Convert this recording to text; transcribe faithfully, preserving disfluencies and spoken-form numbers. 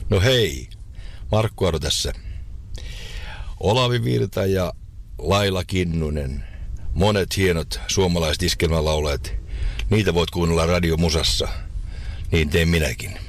No hei, Markku Aro tässä. Olavi Virta ja Laila Kinnunen, monet hienot suomalaiset iskelmälaulajat, niitä voit kuunnella radiomusassa. Niin teen minäkin.